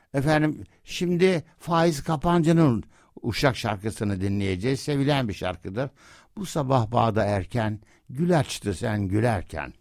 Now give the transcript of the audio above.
Efendim şimdi Faiz Kapancı'nın Uşak şarkısını dinleyeceğiz. Sevilen bir şarkıdır. Bu sabah bağda erken, gül açtı sen gülerken.